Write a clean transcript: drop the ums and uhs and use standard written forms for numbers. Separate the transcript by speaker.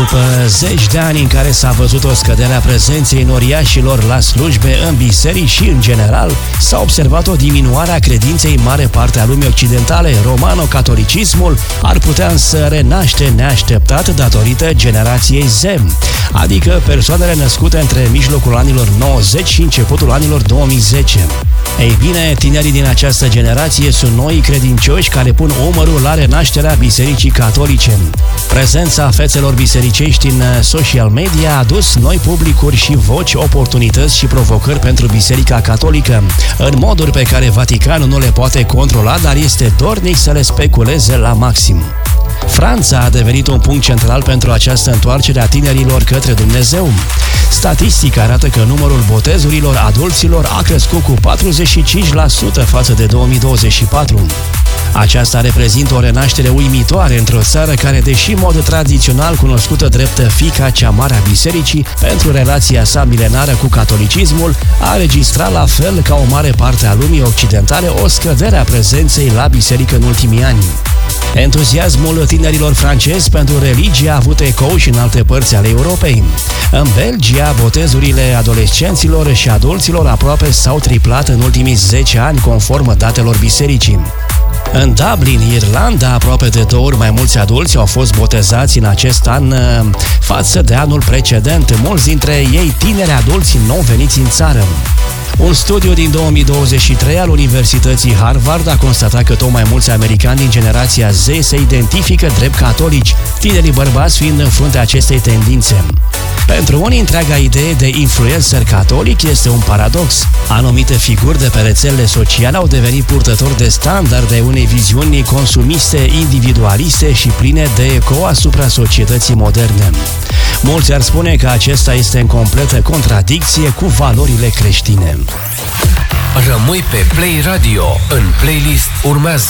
Speaker 1: După zeci de ani în care s-a văzut o scădere a prezenței noriașilor la slujbe în biserici și în general, s-a observat o diminuare a credinței în mare parte a lumii occidentale. Romano-catolicismul ar putea însă renaște neașteptat datorită generației Z, adică persoanele născute între mijlocul anilor 90 și începutul anilor 2010. Ei bine, tinerii din această generație sunt noi credincioși care pun umărul la renașterea Bisericii Catolice. Prezența fețelor bisericești în social media a adus noi publicuri și voci, oportunități și provocări pentru Biserica Catolică, în moduri pe care Vaticanul nu le poate controla, dar este dornic să le speculeze la maxim. Franța a devenit un punct central pentru această întoarcere a tinerilor către Dumnezeu. Statistica arată că numărul botezurilor adulților a crescut cu 45% față de 2024. Aceasta reprezintă o renaștere uimitoare într-o țară care, deși în mod tradițional cunoscută drept fiica cea mare a bisericii, pentru relația sa milenară cu catolicismul, a înregistrat la fel ca o mare parte a lumii occidentale o scădere a prezenței la biserică în ultimii ani. Entuziasmul tinerilor francezi pentru religie a avut ecou și în alte părți ale Europei. În Belgia, botezurile adolescenților și adulților aproape s-au triplat în ultimii 10 ani, conform datelor bisericii. În Dublin, Irlanda, aproape de 2 ori mai mulți adulți au fost botezați în acest an față de anul precedent, mulți dintre ei tineri adulți nou veniți în țară. Un studiu din 2023 al Universității Harvard a constatat că tot mai mulți americani din generația Z se identifică drept catolici, tinerii bărbați fiind în fruntea acestei tendințe. Pentru unii, întreaga idee de influencer catolic este un paradox. Anumite figuri de pe rețelele sociale au devenit purtători de standarde unei viziuni consumiste, individualiste și pline de eco asupra societății moderne. Mulți ar spune că acesta este în completă contradicție cu valorile creștine.
Speaker 2: Rămâi pe Play Radio. În playlist urmează